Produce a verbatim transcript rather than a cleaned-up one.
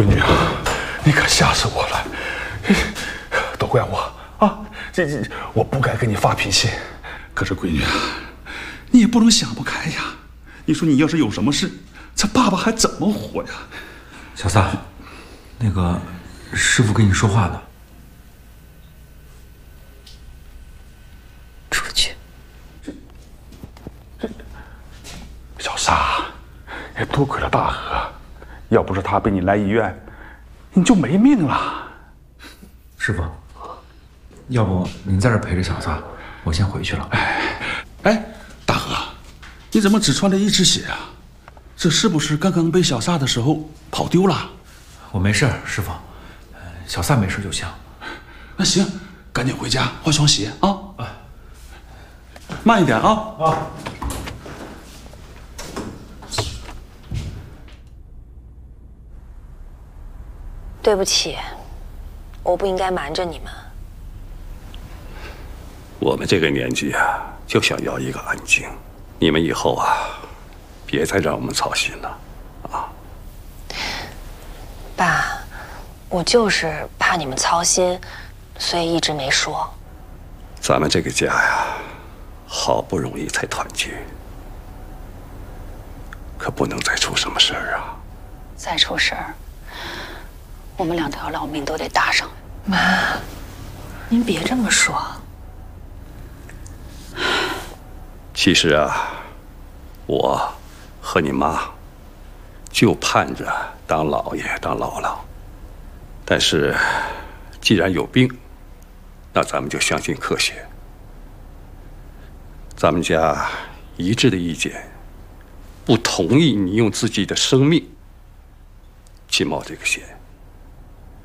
闺女啊，你可吓死我了！都怪我啊！这这，我不该跟你发脾气。可是闺女啊，你也不能想不开呀。你说你要是有什么事，这爸爸还怎么活呀？ 小撒，那个师傅跟你说话呢。 出去。 小撒，也多亏了大河，要不是他背你来医院，你就没命了。 师傅，要不您在这陪着小撒，我先回去了。 哎，哎，大河，你怎么只穿了一只鞋啊？这是不是刚刚背小撒的时候跑丢了？ 我没事，师傅，小撒没事就行。 那行，赶紧回家换双鞋啊！啊，慢一点啊！啊。 对不起，我不应该瞒着你们。 我们这个年纪啊，就想要一个安静。你们以后啊，别再让我们操心了，啊！ 爸，我就是怕你们操心，所以一直没说。 咱们这个家呀，好不容易才团聚，可不能再出什么事儿啊！ 再出事儿，我们两条老命都得搭上。 妈，您别这么说。 其实啊，我和你妈就盼着当老爷当姥姥，但是既然有病，那咱们就相信科学。咱们家一致的意见，不同意你用自己的生命去冒这个险。